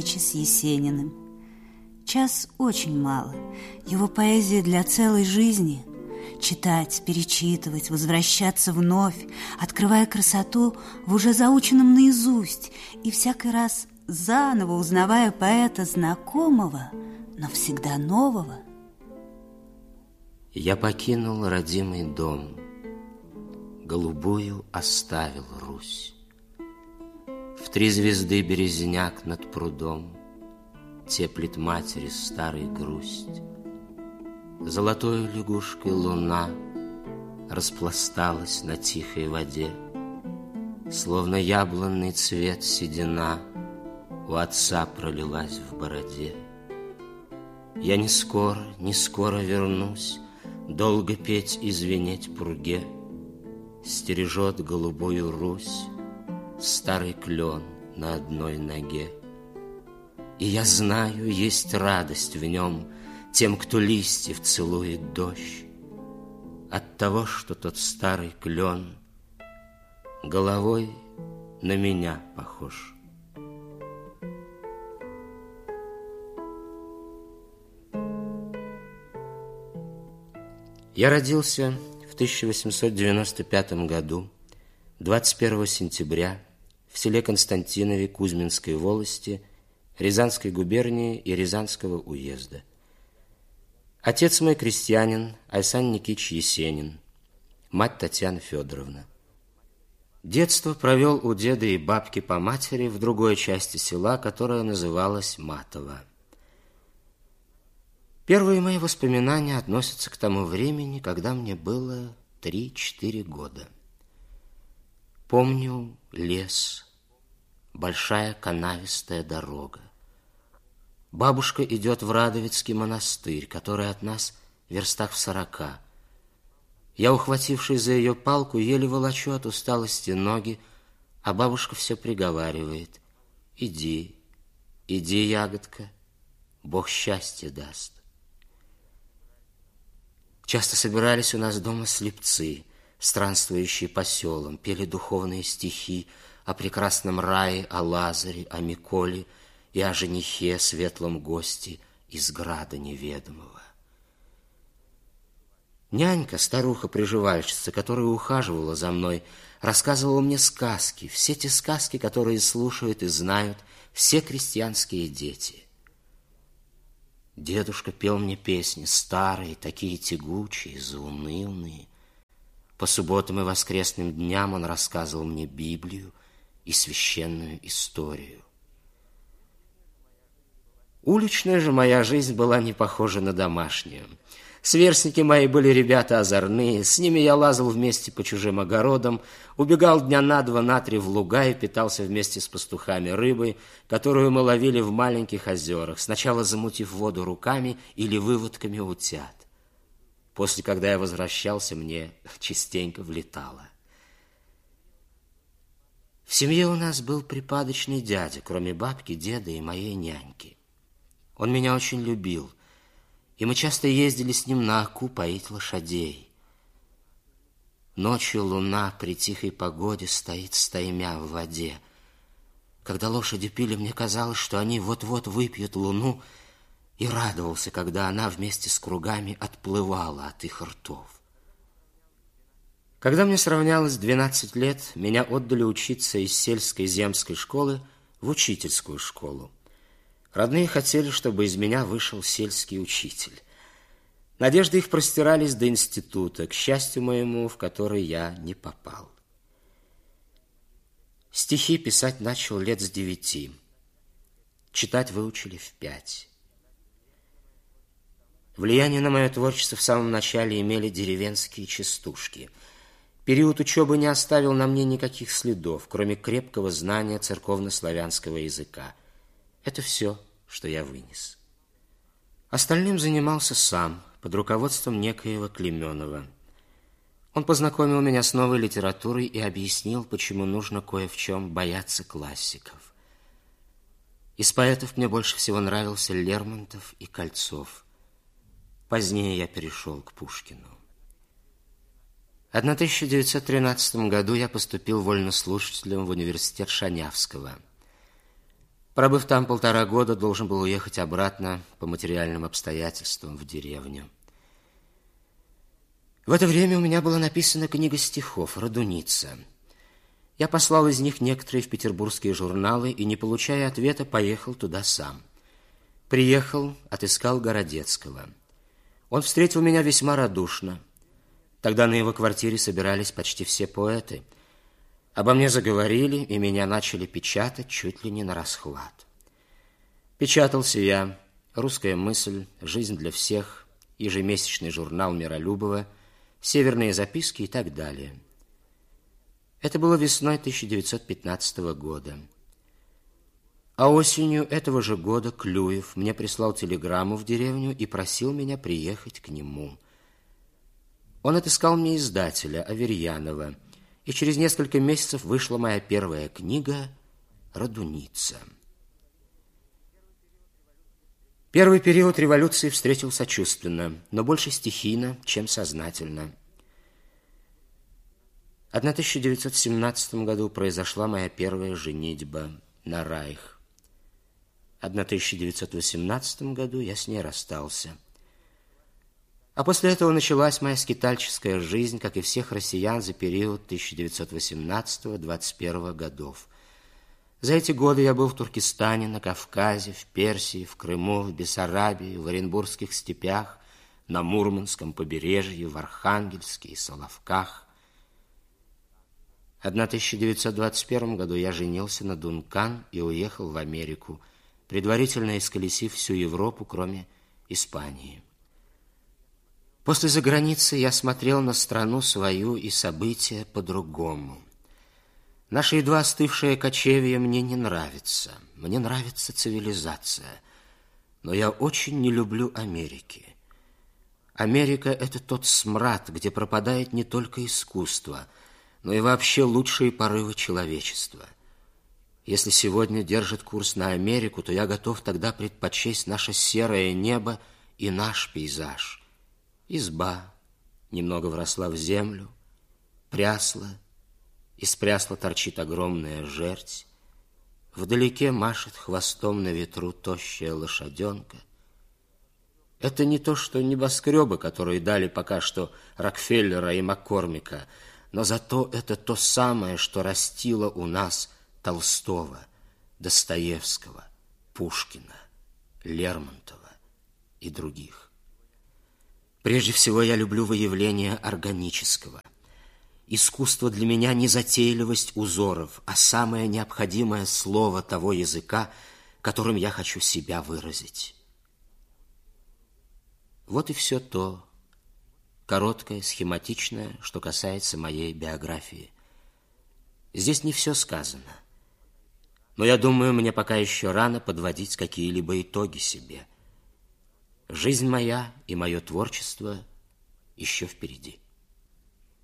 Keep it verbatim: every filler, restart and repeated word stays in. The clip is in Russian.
с Есениным. Час очень мало. Его поэзия для целой жизни. Читать, перечитывать, возвращаться вновь, открывая красоту в уже заученном наизусть и всякий раз заново узнавая поэта знакомого, но всегда нового. Я покинул родимый дом, голубую оставил Русь. В три звезды березняк над прудом теплит матери старый грусть. Золотой лягушкой луна распласталась на тихой воде, словно яблонный цвет седина у отца пролилась в бороде. Я не скоро, не скоро вернусь, долго петь и звенеть пруге. Стережет голубую Русь старый клен на одной ноге. И я знаю, есть радость в нем тем, кто листьев целует дождь, от того, что тот старый клен головой на меня похож. Я родился в тысяча восемьсот девяносто пятом году, двадцать первого сентября, в селе Константинове Кузьминской волости, Рязанской губернии и Рязанского уезда. Отец мой крестьянин Айсан Никитич Есенин, мать Татьяна Федоровна. Детство провел у деда и бабки по матери в другой части села, которая называлась Матово. Первые мои воспоминания относятся к тому времени, когда мне было три-четыре года. Помню лес, большая канавистая дорога. Бабушка идет в Радовицкий монастырь, который от нас в верстах в сорока. Я, ухватившись за ее палку, еле волочу от усталости ноги, а бабушка все приговаривает: иди, иди, ягодка, Бог счастье даст. Часто собирались у нас дома слепцы, странствующие по селам, пели духовные стихи о прекрасном рае, о Лазаре, о Миколе и о женихе, светлом госте из града неведомого. Нянька, старуха-приживальщица, которая ухаживала за мной, рассказывала мне сказки, все те сказки, которые слушают и знают все крестьянские дети. Дедушка пел мне песни старые, такие тягучие, заунывные. По субботам и воскресным дням он рассказывал мне Библию и священную историю. Уличная же моя жизнь была не похожа на домашнюю. Сверстники мои были ребята озорные, с ними я лазал вместе по чужим огородам, убегал дня на два, на три в луга и питался вместе с пастухами рыбой, которую мы ловили в маленьких озерах, сначала замутив воду руками или выводками утят. После, когда я возвращался, мне частенько влетало. В семье у нас был припадочный дядя, кроме бабки, деда и моей няньки. Он меня очень любил, и мы часто ездили с ним на Оку поить лошадей. Ночью луна при тихой погоде стоит стаймя в воде. Когда лошади пили, мне казалось, что они вот-вот выпьют луну, и радовался, когда она вместе с кругами отплывала от их ртов. Когда мне сравнялось двенадцать лет, меня отдали учиться из сельской земской школы в учительскую школу. Родные хотели, чтобы из меня вышел сельский учитель. Надежды их простирались до института, к счастью моему, в который я не попал. Стихи писать начал лет с девяти. Читать выучили в пять. Влияние на мое творчество в самом начале имели деревенские частушки. Период учебы не оставил на мне никаких следов, кроме крепкого знания церковно-славянского языка. Это все, что я вынес. Остальным занимался сам, под руководством некоего Клеменова. Он познакомил меня с новой литературой и объяснил, почему нужно кое в чем бояться классиков. Из поэтов мне больше всего нравился Лермонтов и Кольцов. Позднее я перешел к Пушкину. В тысяча девятьсот тринадцатом году я поступил вольнослушателем в университет Шанявского. Пробыв там полтора года, должен был уехать обратно по материальным обстоятельствам в деревню. В это время у меня была написана книга стихов «Радуница». Я послал из них некоторые в петербургские журналы и, не получая ответа, поехал туда сам. Приехал, отыскал Городецкого. Он встретил меня весьма радушно. Тогда на его квартире собирались почти все поэты. Обо мне заговорили, и меня начали печатать чуть ли не на расхват. Печатался я «Русская мысль», «Жизнь для всех», ежемесячный журнал Миролюбова, «Северные записки» и так далее. Это было весной тысяча девятьсот пятнадцатого года. А осенью этого же года Клюев мне прислал телеграмму в деревню и просил меня приехать к нему. Он отыскал мне издателя, Аверьянова, и через несколько месяцев вышла моя первая книга «Радуница». Первый период революции встретил сочувственно, но больше стихийно, чем сознательно. В тысяча девятьсот семнадцатом году произошла моя первая женитьба на Райх. В тысяча девятьсот восемнадцатом году я с ней расстался. А после этого началась моя скитальческая жизнь, как и всех россиян, за период тысяча девятьсот восемнадцатого — двадцать первого годов. За эти годы я был в Туркестане, на Кавказе, в Персии, в Крыму, в Бессарабии, в Оренбургских степях, на Мурманском побережье, в Архангельске и Соловках. В тысяча девятьсот двадцать первом году я женился на Дункан и уехал в Америку, предварительно исколесив всю Европу, кроме Испании. После заграницы я смотрел на страну свою и события по-другому. Наше едва остывшее кочевье мне не нравится. Мне нравится цивилизация. Но я очень не люблю Америки. Америка — это тот смрад, где пропадает не только искусство, но и вообще лучшие порывы человечества. Если сегодня держит курс на Америку, то я готов тогда предпочесть наше серое небо и наш пейзаж. Изба немного вросла в землю, прясла, из прясла торчит огромная жерть, вдалеке машет хвостом на ветру тощая лошаденка. Это не то, что небоскребы, которые дали пока что Рокфеллера и Маккормика, но зато это то самое, что растило у нас Толстого, Достоевского, Пушкина, Лермонтова и других. Прежде всего, я люблю выявление органического. Искусство для меня не затейливость узоров, а самое необходимое слово того языка, которым я хочу себя выразить. Вот и все то, короткое, схематичное, что касается моей биографии. Здесь не все сказано, но я думаю, мне пока еще рано подводить какие-либо итоги себе. Жизнь моя и мое творчество еще впереди.